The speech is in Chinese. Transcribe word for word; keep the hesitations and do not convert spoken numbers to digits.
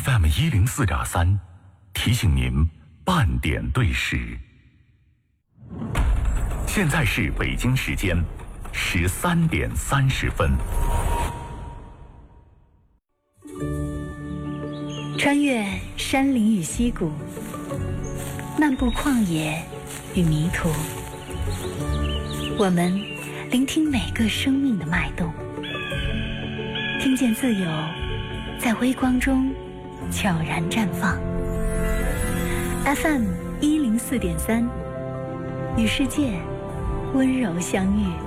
F M 一零四点三，提醒您半点对时。现在是北京时间十三点三十分。 穿越山林与溪谷，漫步旷野与迷途，我们聆听每个生命的脉动，听见自由在微光中悄然绽放。F M 一零四点三，与世界温柔相遇。